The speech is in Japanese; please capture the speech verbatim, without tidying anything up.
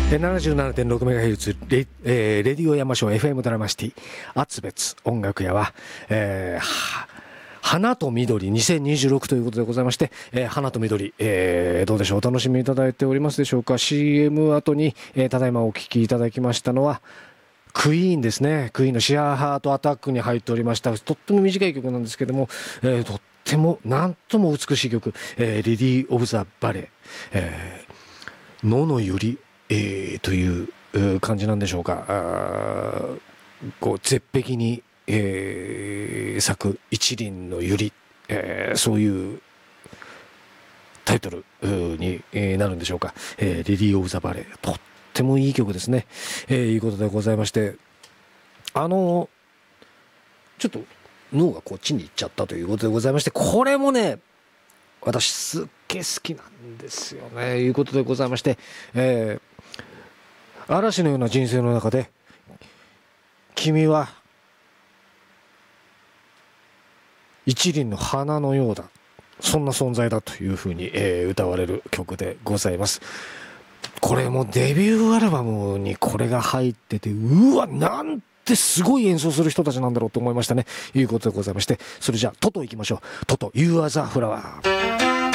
ななじゅうななてんろくメガヘルツ レ,、えー、レディオ山椒 エフエム ドラマシティ厚別音楽屋は、えー、花と緑にせんにじゅうろくということでございまして、えー、花と緑、えー、どうでしょう、お楽しみいただいておりますでしょうか。 シーエム 後に、えー、ただいまお聴きいただきましたのはクイーンですね。クイーンのシアーハートアタックに入っておりました。とっても短い曲なんですけども、えー、とってもなんとも美しい曲、えー、レディー・オブ・ザ・バレー、えー、野のゆり、えー、という感じなんでしょうか。あこう絶壁に、えー、咲く一輪のゆり、えー、そういうタイトルになるんでしょうか。えー、レディー・オブ・ザ・バレー、とってもいい曲ですね。えー、いうことでございまして、あのちょっと脳がこっちに行っちゃったということでございまして、これもね私すっげえ好きなんですよね。いうことでございまして、えー嵐のような人生の中で君は一輪の花のようだ、そんな存在だというふうに、えー、歌われる曲でございます。これもデビューアルバムにこれが入ってて、うわなんてすごい演奏する人たちなんだろうと思いましたね。いうことでございまして、それじゃあトト行きましょう。トト You are the flower。